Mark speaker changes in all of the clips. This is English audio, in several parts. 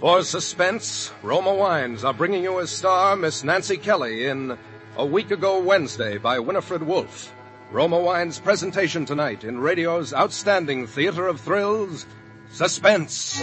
Speaker 1: For suspense, Roma Wines are bringing you as star Miss Nancy Kelly in A Week Ago Wednesday by Winifred Wolfe. Roma Wines' presentation tonight in radio's outstanding theater of thrills, Suspense.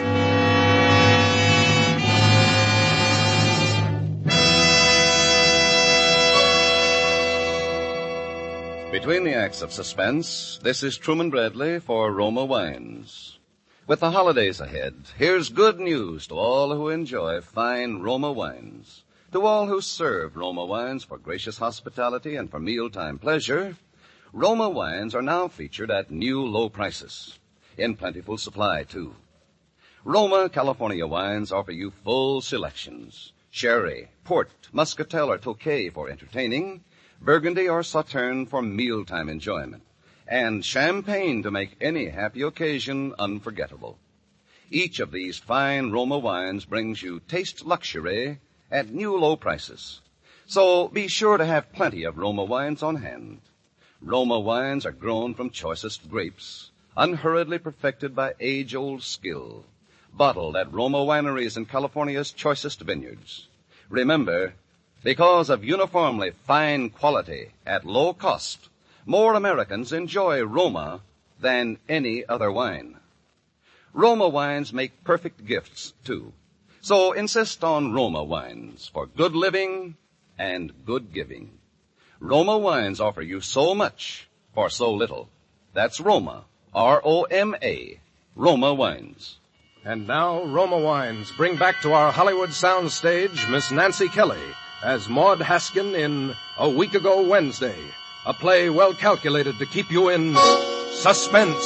Speaker 2: Between the acts of Suspense, this is Truman Bradley for Roma Wines. With the holidays ahead, here's good news to all who enjoy fine Roma wines. To all who serve Roma wines for gracious hospitality and for mealtime pleasure, Roma wines are now featured at new low prices. In plentiful supply, too. Roma California wines offer you full selections. Sherry, port, muscatel, or Tokay for entertaining, Burgundy or Sauterne for mealtime enjoyment, and champagne to make any happy occasion unforgettable. Each of these fine Roma wines brings you taste luxury at new low prices. So be sure to have plenty of Roma wines on hand. Roma wines are grown from choicest grapes, unhurriedly perfected by age-old skill, bottled at Roma wineries in California's choicest vineyards. Remember, because of uniformly fine quality at low cost, more Americans enjoy Roma than any other wine. Roma wines make perfect gifts, too. So insist on Roma wines for good living and good giving. Roma wines offer you so much for so little. That's Roma, R-O-M-A, Roma wines.
Speaker 1: And now, Roma Wines bring back to our Hollywood soundstage Miss Nancy Kelly as Maud Haskin in A Week Ago Wednesday, a play well calculated to keep you in suspense.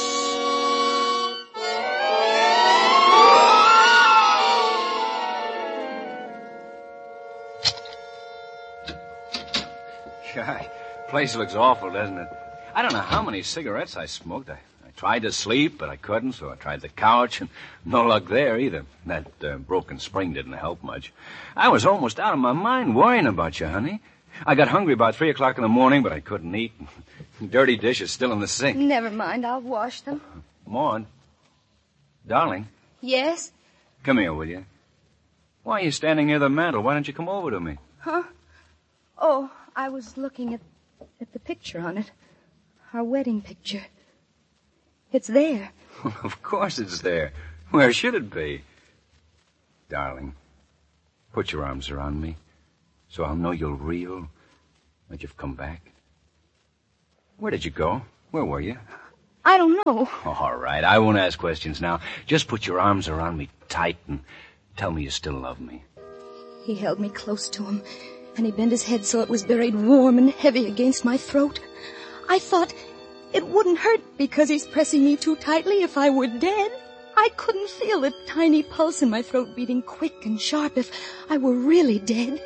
Speaker 3: God, place looks awful, doesn't it? I don't know how many cigarettes I smoked. I tried to sleep, but I couldn't, so I tried the couch, and no luck there either. That broken spring didn't help much. I was almost out of my mind worrying about you, honey. I got hungry about 3 o'clock in the morning, but I couldn't eat. Dirty dishes still in the sink.
Speaker 4: Never mind, I'll wash them.
Speaker 3: Maud. Darling.
Speaker 4: Yes?
Speaker 3: Come here, will you? Why are you standing near the mantel? Why don't you come over to me?
Speaker 4: Huh? Oh, I was looking at the picture on it. Our wedding picture. It's there.
Speaker 3: Of course it's there. Where should it be? Darling, put your arms around me so I'll know you're real, that you've come back. Where did you go? Where were you?
Speaker 4: I don't know.
Speaker 3: All right, I won't ask questions now. Just put your arms around me tight and tell me you still love me.
Speaker 4: He held me close to him, and he bent his head so it was buried warm and heavy against my throat. I thought it wouldn't hurt because he's pressing me too tightly if I were dead. I couldn't feel the tiny pulse in my throat beating quick and sharp if I were really dead.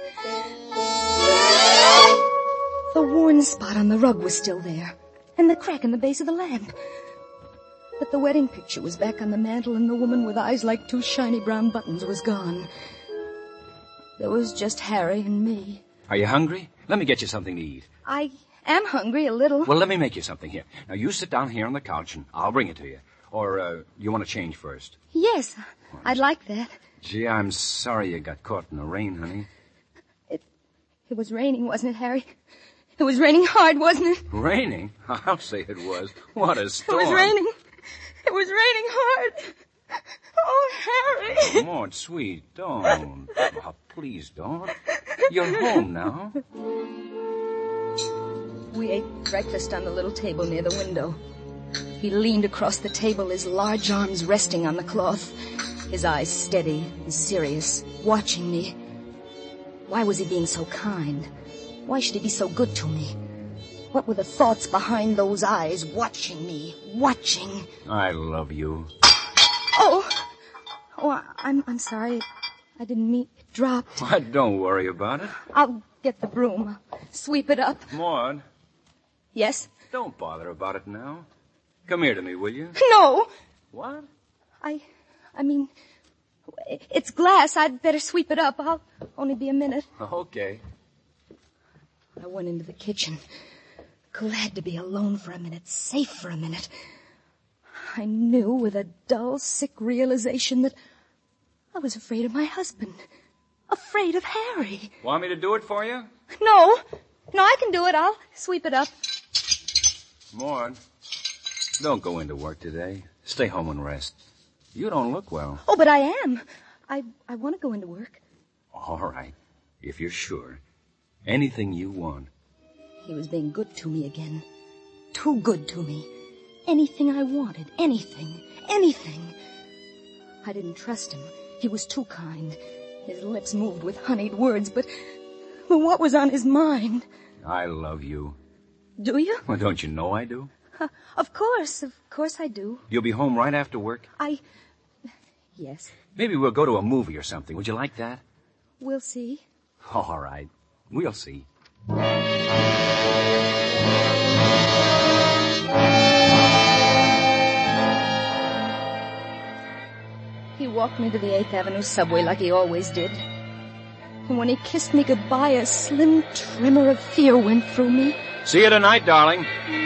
Speaker 4: The worn spot on the rug was still there, and the crack in the base of the lamp. But the wedding picture was back on the mantel, and the woman with eyes like 2 shiny brown buttons was gone. There was just Harry and me.
Speaker 3: Are you hungry? Let me get you something to eat.
Speaker 4: I am hungry a little.
Speaker 3: Well, let me make you something here. Now, you sit down here on the couch, and I'll bring it to you. Or, you want to change first?
Speaker 4: Yes, I'd like that.
Speaker 3: Gee, I'm sorry you got caught in the rain, honey.
Speaker 4: It was raining, wasn't it, Harry? It was raining hard, wasn't it?
Speaker 3: Raining? I'll say it was. What a storm.
Speaker 4: It was raining. It was raining hard. Oh, Harry.
Speaker 3: Maud, sweet, don't. Oh, please don't. You're home now.
Speaker 4: We ate breakfast on the little table near the window. He leaned across the table, his large arms resting on the cloth, his eyes steady and serious, watching me. Why was he being so kind? Why should he be so good to me? What were the thoughts behind those eyes, watching me, watching?
Speaker 3: I love you.
Speaker 4: Oh, I'm sorry. I didn't mean it dropped.
Speaker 3: What? Don't worry about it.
Speaker 4: I'll get the broom. I'll sweep it up.
Speaker 3: Maud.
Speaker 4: Yes?
Speaker 3: Don't bother about it now. Come here to me, will you?
Speaker 4: No.
Speaker 3: What?
Speaker 4: I mean, it's glass. I'd better sweep it up. I'll only be a minute.
Speaker 3: Okay.
Speaker 4: I went into the kitchen, glad to be alone for a minute, safe for a minute. I knew with a dull, sick realization that I was afraid of my husband. Afraid of Harry.
Speaker 3: Want me to do it for you?
Speaker 4: No, I can do it. I'll sweep it up.
Speaker 3: Maud, don't go into work today. Stay home and rest. You don't look well.
Speaker 4: Oh, but I am. I want to go into work.
Speaker 3: All right, if you're sure. Anything you want.
Speaker 4: He was being good to me again. Too good to me. Anything I wanted. Anything. I didn't trust him. He was too kind. His lips moved with honeyed words, but what was on his mind?
Speaker 3: I love you.
Speaker 4: Do you?
Speaker 3: Well, don't you know I do?
Speaker 4: Of course I do.
Speaker 3: You'll be home right after work?
Speaker 4: Yes.
Speaker 3: Maybe we'll go to a movie or something. Would you like that?
Speaker 4: We'll see.
Speaker 3: All right. We'll see.
Speaker 4: He walked me to the 8th Avenue subway like he always did. And when he kissed me goodbye, a slim tremor of fear went through me.
Speaker 3: See you tonight, darling.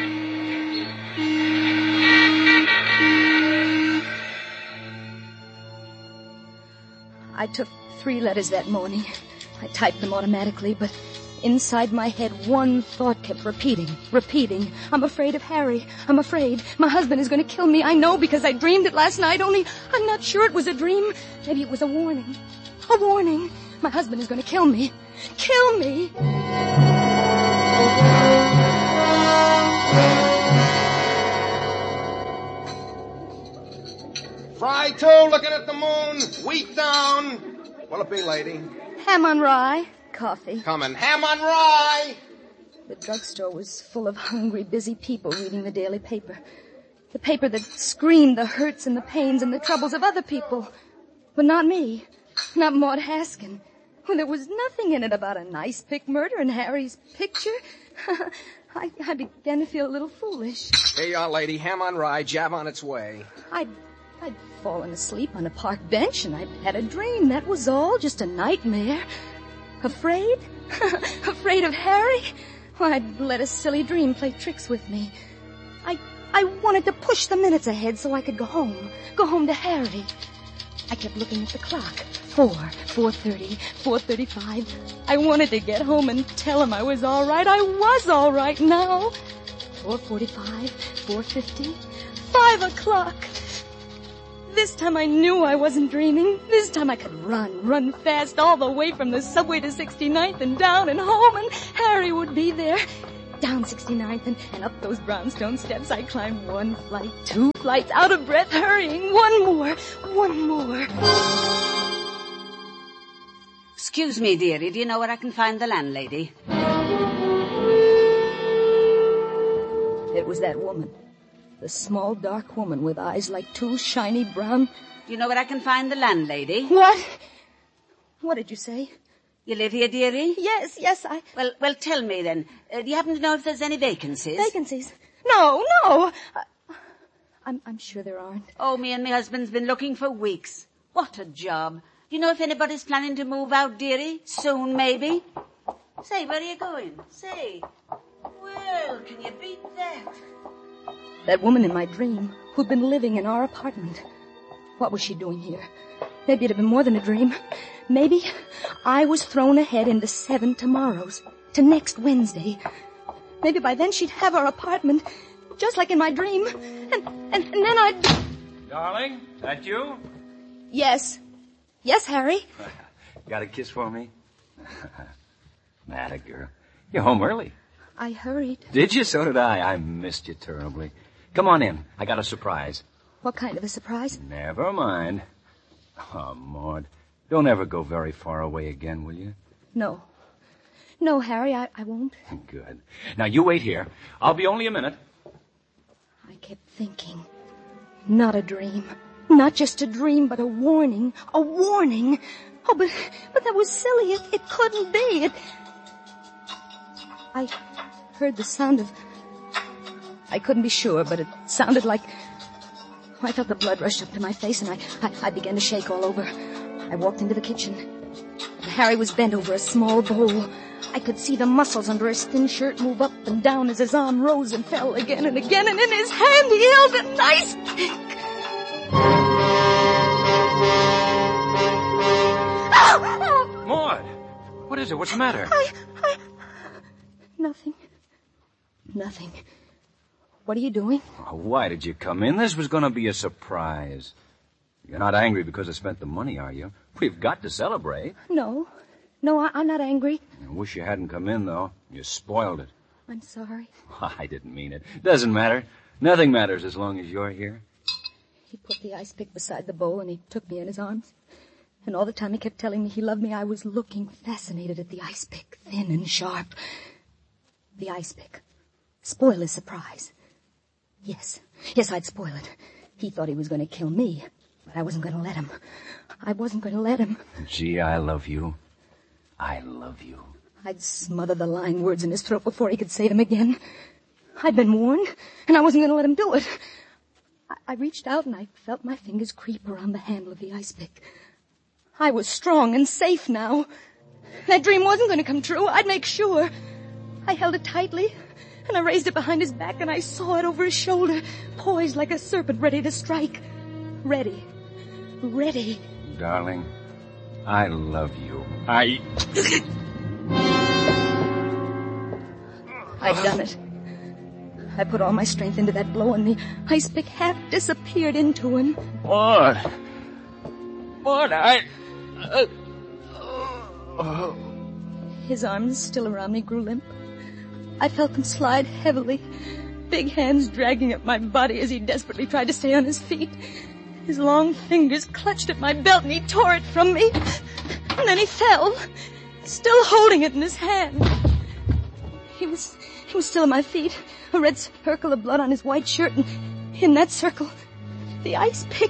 Speaker 4: I took 3 letters that morning. I typed them automatically, but inside my head one thought kept repeating. I'm afraid of Harry. I'm afraid. My husband is going to kill me. I know because I dreamed it last night, only I'm not sure it was a dream. Maybe it was a warning. A warning. My husband is going to kill me. Kill me.
Speaker 1: Fry 2, looking at the moon. Wheat down. What'll it be, lady?
Speaker 4: Ham on rye. Coffee.
Speaker 1: Coming. Ham on rye.
Speaker 4: The drugstore was full of hungry, busy people reading the daily paper. The paper that screamed the hurts and the pains and the troubles of other people. But not me. Not Maud Haskin. Well, there was nothing in it about a nice pick murder and Harry's picture. I began to feel a little foolish.
Speaker 1: Here you are, lady. Ham on rye. Jab on its way.
Speaker 4: I'd fallen asleep on a park bench and I'd had a dream. That was all. Just a nightmare. Afraid? Afraid of Harry? Well, I'd let a silly dream play tricks with me. I wanted to push the minutes ahead so I could go home. Go home to Harry. I kept looking at the clock. 4:30, 4:35. I wanted to get home and tell him I was all right. I was all right now. 4:45, 4:50, 5 o'clock. This time I knew I wasn't dreaming. This time I could run fast all the way from the subway to 69th and down and home, and Harry would be there. Down 69th and up those brownstone steps I climbed 1 flight, 2 flights, out of breath, hurrying. One more.
Speaker 5: Excuse me, dearie. Do you know where I can find the landlady?
Speaker 4: It was that woman. The small, dark woman with eyes like 2 shiny brown...
Speaker 5: Do you know where I can find the landlady?
Speaker 4: What? What did you say?
Speaker 5: You live here, dearie?
Speaker 4: Yes, I...
Speaker 5: Well, tell me then. Do you happen to know if there's any vacancies?
Speaker 4: Vacancies? No. I'm sure there aren't.
Speaker 5: Oh, me and my husband's been looking for weeks. What a job. Do you know if anybody's planning to move out, dearie? Soon, maybe? Say, where are you going? Say. Well, can you beat that?
Speaker 4: That woman in my dream, who'd been living in our apartment. What was she doing here? Maybe it had been more than a dream. Maybe I was thrown ahead into 7 tomorrows, to next Wednesday. Maybe by then she'd have our apartment, just like in my dream. And then I'd...
Speaker 3: Darling, that you?
Speaker 4: Yes. Yes, Harry.
Speaker 3: Got a kiss for me? Atta girl. You're home early.
Speaker 4: I hurried.
Speaker 3: Did you? So did I. I missed you terribly. Come on in. I got a surprise.
Speaker 4: What kind of a surprise?
Speaker 3: Never mind. Oh, Maud, don't ever go very far away again, will you?
Speaker 4: No. No, Harry, I won't.
Speaker 3: Good. Now, you wait here. I'll be only a minute.
Speaker 4: I kept thinking. Not a dream. Not just a dream, but a warning. A warning. Oh, but that was silly. It couldn't be. I heard the sound of... I couldn't be sure, but it sounded like... I felt the blood rush up to my face, and I began to shake all over. I walked into the kitchen. Harry was bent over a small bowl. I could see the muscles under his thin shirt move up and down as his arm rose and fell again and again, and in his hand he held a nice pick.
Speaker 3: is it? What's the matter?
Speaker 4: Nothing. Nothing. What are you doing?
Speaker 3: Oh, why did you come in? This was going to be a surprise. You're not angry because I spent the money, are you? We've got to celebrate.
Speaker 4: No, I'm not angry.
Speaker 3: I wish you hadn't come in, though. You spoiled it.
Speaker 4: I'm sorry.
Speaker 3: I didn't mean it. Doesn't matter. Nothing matters as long as you're here.
Speaker 4: He put the ice pick beside the bowl and he took me in his arms. And all the time he kept telling me he loved me, I was looking fascinated at the ice pick, thin and sharp. The ice pick. Spoil his surprise. Yes, I'd spoil it. He thought he was going to kill me, but I wasn't going to let him. I wasn't going to let him.
Speaker 3: Gee, I love you. I love you.
Speaker 4: I'd smother the lying words in his throat before he could say them again. I'd been warned, and I wasn't going to let him do it. I reached out and I felt my fingers creep around the handle of the ice pick. I was strong and safe now. That dream wasn't going to come true. I'd make sure. I held it tightly, and I raised it behind his back, and I saw it over his shoulder, poised like a serpent ready to strike. Ready.
Speaker 3: Darling, I love you.
Speaker 4: I'd done it. I put all my strength into that blow, and the ice pick half disappeared into him.
Speaker 3: What?
Speaker 4: His arms, still around me, grew limp. I felt them slide heavily, big hands dragging at my body as he desperately tried to stay on his feet. His long fingers clutched at my belt, and he tore it from me. And then he fell, still holding it in his hand. He was still at my feet, a red circle of blood on his white shirt, and in that circle, the ice pick.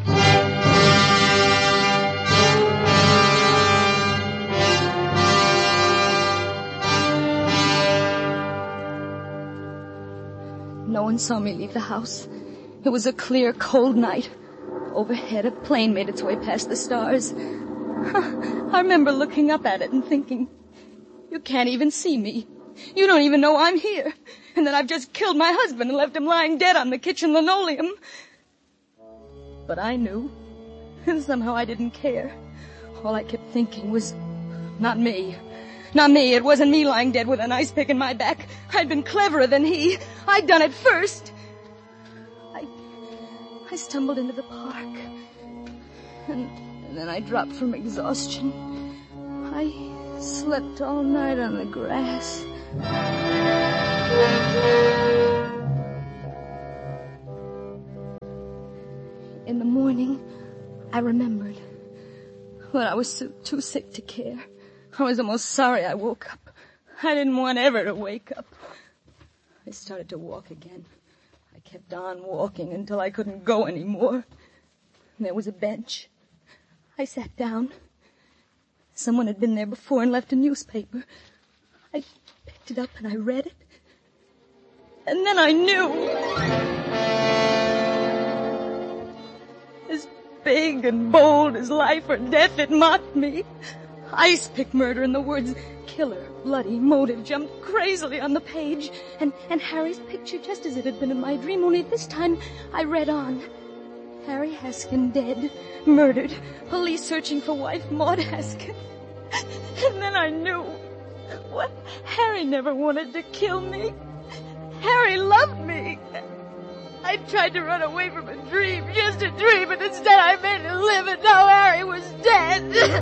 Speaker 4: No one saw me leave the house. It was a clear, cold night. Overhead, a plane made its way past the stars. I remember looking up at it and thinking, you can't even see me. You don't even know I'm here. And that I've just killed my husband and left him lying dead on the kitchen linoleum. But I knew. And somehow I didn't care. All I kept thinking was, not me. Not me. It wasn't me lying dead with an ice pick in my back. I'd been cleverer than he. I'd done it first. I stumbled into the park. And then I dropped from exhaustion. I slept all night on the grass. In the morning, I remembered. But I was too sick to care. I was almost sorry I woke up. I didn't want ever to wake up. I started to walk again. I kept on walking until I couldn't go anymore. There was a bench. I sat down. Someone had been there before and left a newspaper. I picked it up and I read it. And then I knew. As big and bold as life or death, it mocked me. Ice pick murder, and the words killer, bloody, motive jumped crazily on the page. And Harry's picture, just as it had been in my dream, only this time I read on. Harry Haskin dead, murdered, police searching for wife Maud Haskin. And then I knew. What? Harry never wanted to kill me. Harry loved me. I tried to run away from a dream, just a dream, and instead I made it live, and now Harry was dead.